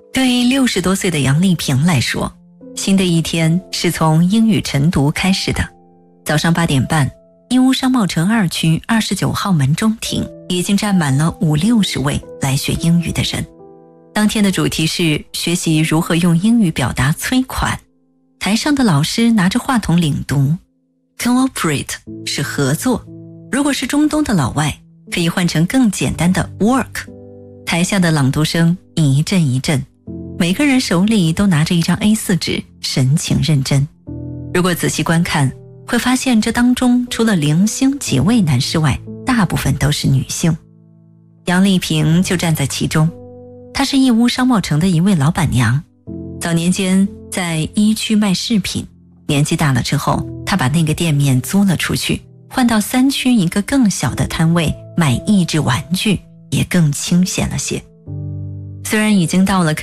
对60多岁的杨丽萍来说，新的一天是从英语晨读开始的。早上8点半，义乌商贸城2区29号门中庭已经站满了50-60位来学英语的人。当天的主题是学习如何用英语表达催款。台上的老师拿着话筒领读， Cooperate 是合作，如果是中东的老外，可以换成更简单的 work。 台下的朗读声一阵一阵，每个人手里都拿着一张 A4 纸，神情认真。如果仔细观看，会发现这当中除了零星几位男士外，大部分都是女性。杨丽萍就站在其中，她是义乌商贸城的一位老板娘，早年间在1区卖饰品，年纪大了之后，她把那个店面租了出去，换到3区一个更小的摊位卖益智玩具，也更清闲了些。虽然已经到了